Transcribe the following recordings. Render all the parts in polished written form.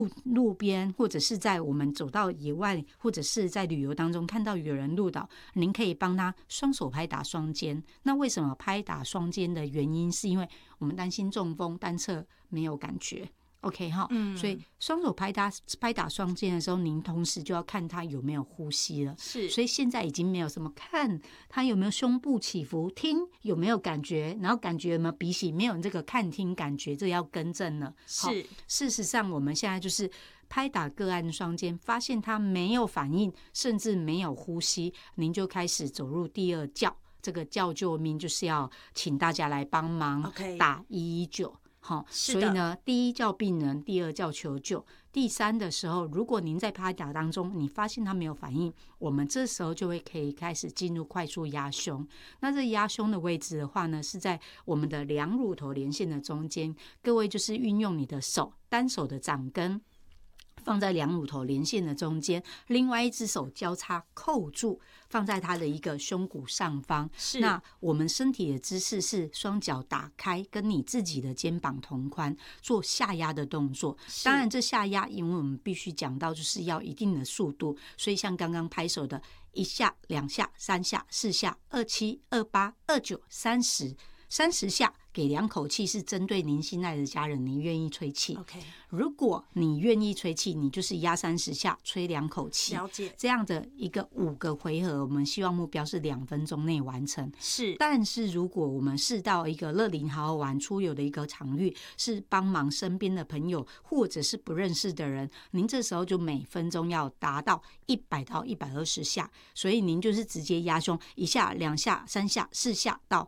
路边或者是在我们走到野外或者是在旅游当中看到有人路倒，您可以帮他双手拍打双肩。那为什么拍打双肩的原因是因为我们担心中风单侧没有感觉，OK 哈，所以双手拍打双肩的时候，您同时就要看他有没有呼吸了。 是， 所以现在已经没有什么看他有没有胸部起伏，听有没有感觉，然后感觉有没有鼻息，没有这个看听感觉，这个要更正了。 是， 事实上我们现在就是拍打个案双肩，发现他没有反应，甚至没有呼吸，您就开始走入第二叫。这个叫救命就是要请大家来帮忙打119。好，所以呢，第一叫病人，第二叫求救，第三的时候，如果您在拍打当中，你发现他没有反应，我们这时候就会可以开始进入快速压胸。那这压胸的位置的话呢，是在我们的两乳头连线的中间。各位就是运用你的手，单手的掌根放在两乳头连线的中间，另外一只手交叉扣住，放在他的一个胸骨上方。那我们身体的姿势是双脚打开，跟你自己的肩膀同宽，做下压的动作。当然，这下压，因为我们必须讲到就是要一定的速度，所以像刚刚拍手的1下、2下、3下、4下、27、28、29、30下。给2口气是针对您心爱的家人，您愿意吹气。如果你愿意吹气，你就是压30下，吹2口气。 了解。 这样的一个5个回合，我们希望目标是2分钟内完成。 是。 但是如果我们是到一个乐龄好好玩出游的一个场域，是帮忙身边的朋友或者是不认识的人，您这时候就每分钟要达到100到120下，所以您就是直接压胸1下、2下、3下、4下到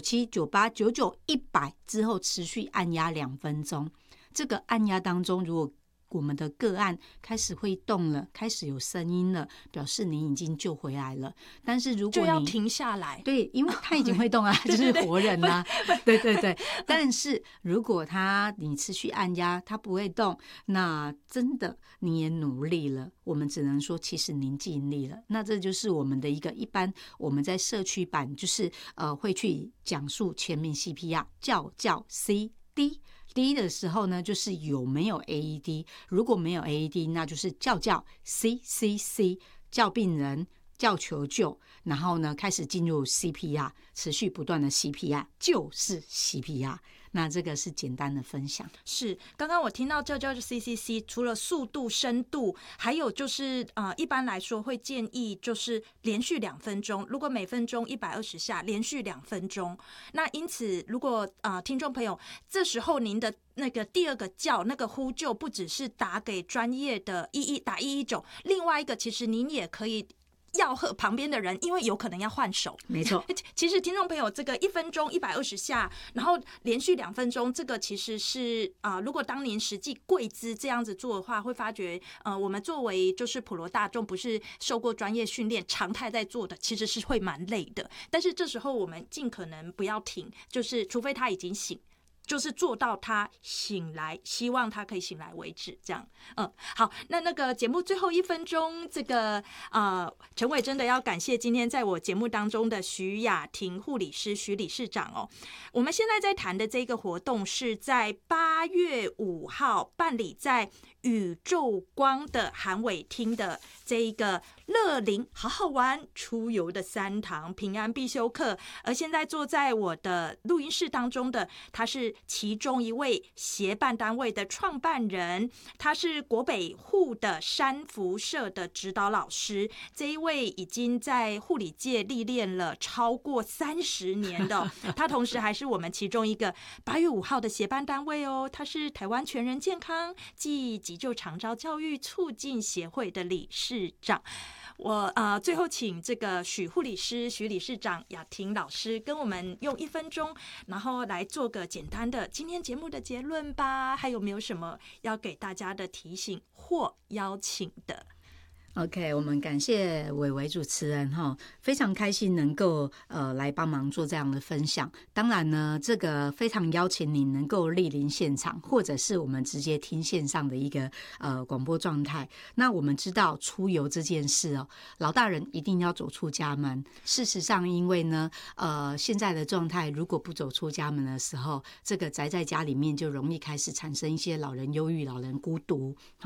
97、98、99、100之后持续按压2分钟。这个按压当中，如果我们的个案开始会动了，开始有声音了，表示您已经救回来了。但是如果你就要停下来， 对，因为他已经会动啊，就是活人啊，对对对。但是如果你持续按压，他不会动，那真的你也努力了，我们只能说其实您尽力了。那这就是我们的一个一般我们在社区版就是会去讲述全民 CPR 叫 CD。D 的时候呢，就是有没有 AED， 如果没有 AED， 那就是叫 CCC， 叫病人，叫求救，然后呢开始进入 CPR， 持续不断的 CPR， 就是 CPR。那这个是简单的分享。 是，刚刚我听到叫 CCC， 除了速度、深度，还有就是一般来说会建议就是连续2分钟，如果每分钟120下，连续2分钟。那因此，如果听众朋友这时候您的那个第二个叫那个呼救，不只是打给专业的打119，另外一个其实您也可以吆喝旁边的人，因为有可能要换手。 没错， 其实听众朋友，这个1分钟120下，然后连续2分钟，这个其实是如果当您实际跪姿这样子做的话，会发觉我们作为就是普罗大众，不是受过专业训练常态在做的，其实是会蛮累的。但是这时候我们尽可能不要停，就是除非他已经醒。就是做到他醒来，希望他可以醒来为止，这样。好，那个节目最后1分钟，这个陈伟真的要感谢今天在我节目当中的徐雅婷护理师徐理事长哦。我们现在在谈的这个活动是在8月5号办理在宇宙光的韩伟厅的这一个乐龄好好玩出游的3堂平安必修课，而现在坐在我的录音室当中的，他是其中一位协办单位的创办人，他是国北护的山福社的指导老师，这一位已经在护理界历练了超过30年的他同时还是我们其中一个8月5号的协办单位哦，他是台湾全人健康暨急救长照教育促进协会的理事长。我最后请这个许护理师、许理事长、雅婷老师跟我们用1分钟，然后来做个简单的今天节目的结论吧。还有没有什么要给大家的提醒或邀请的 ？OK， 我们感谢伟伟主持人哈，非常开心能够来帮忙做这样的分享。当然呢，这个非常邀请你能够莅临现场，或者是我们直接听线上的一个广播状态。那我们知道出游这件事哦，老大人一定要走出家门。事实上，因为呢现在的状态，如果不走出家门的时候，这个宅在家里面就容易开始产生一些老人忧郁、老人孤独。